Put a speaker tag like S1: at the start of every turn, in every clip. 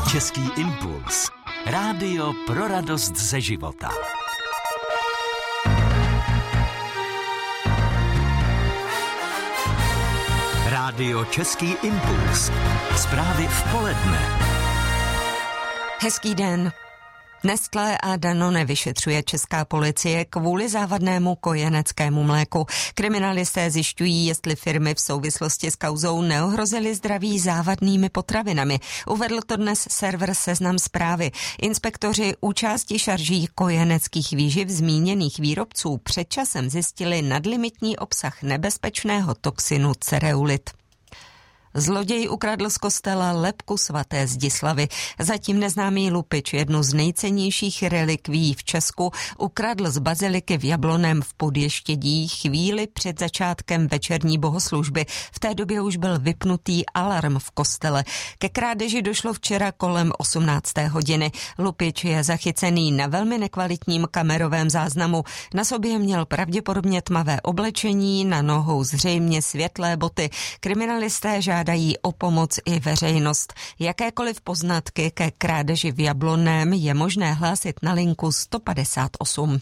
S1: Český impuls. Rádio pro radost ze života. Rádio Český impuls. Zprávy v poledne.
S2: Hezký den. Nestlé a Danone vyšetřuje česká policie kvůli závadnému kojeneckému mléku. Kriminalisté zjišťují, jestli firmy v souvislosti s kauzou neohrozily zdraví závadnými potravinami. Uvedl to dnes server Seznam Zprávy. Inspektoři u části šarží kojeneckých výživ zmíněných výrobců před časem zjistili nadlimitní obsah nebezpečného toxinu cereulit. Zloděj ukradl z kostela lebku svaté Zdislavy. Zatím neznámý lupič, jednu z nejcennějších relikví v Česku, ukradl z baziliky v Jablonném v Podještědí chvíli před začátkem večerní bohoslužby. V té době už byl vypnutý alarm v kostele. Ke krádeži došlo včera kolem 18. hodiny. Lupič je zachycený na velmi nekvalitním kamerovém záznamu. Na sobě měl pravděpodobně tmavé oblečení, na nohou zřejmě světlé boty. Kriminalisté žádají o pomoc i veřejnost. Jakékoliv poznatky ke krádeži v Jablonném je možné hlásit na linku 158.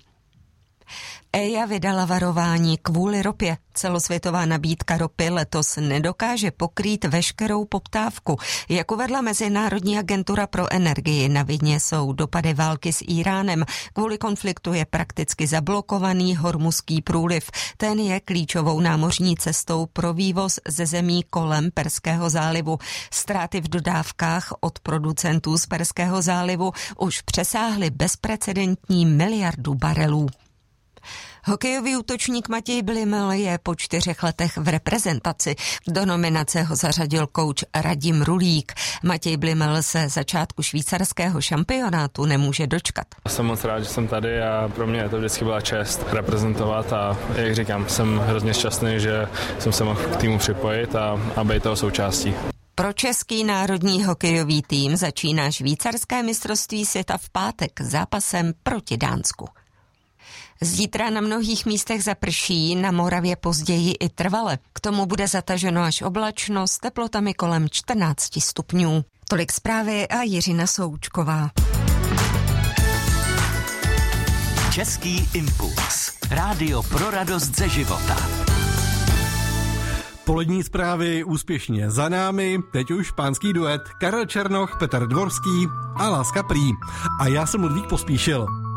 S2: EIA vydala varování kvůli ropě. Celosvětová nabídka ropy letos nedokáže pokrýt veškerou poptávku. Jak uvedla Mezinárodní agentura pro energii, na vině jsou dopady války s Íránem. Kvůli konfliktu je prakticky zablokovaný Hormuzský průliv. Ten je klíčovou námořní cestou pro vývoz ze zemí kolem Perského zálivu. Ztráty v dodávkách od producentů z Perského zálivu už přesáhly bezprecedentní 1 miliardu barelů. Hokejový útočník Matěj Bliml je po 4 letech v reprezentaci. Do nominace ho zařadil kouč Radim Rulík. Matěj Bliml se začátku švýcarského šampionátu nemůže dočkat.
S3: Jsem moc rád, že jsem tady a pro mě to vždycky byla čest reprezentovat a jak říkám, jsem hrozně šťastný, že jsem se mohl k týmu připojit a být toho součástí.
S2: Pro český národní hokejový tým začíná švýcarské mistrovství světa v pátek zápasem proti Dánsku. Zítra na mnohých místech zaprší, na Moravě později i trvale. K tomu bude zataženo až oblačno s teplotami kolem 14 stupňů. Tolik zprávy a Jiřina Součková.
S1: Český impuls. Rádio pro radost ze života.
S4: Polední zprávy úspěšně za námi, teď už pánský duet Karel Černoch, Petr Dvorský a Láska prý. A já jsem Ludvík Pospíšil.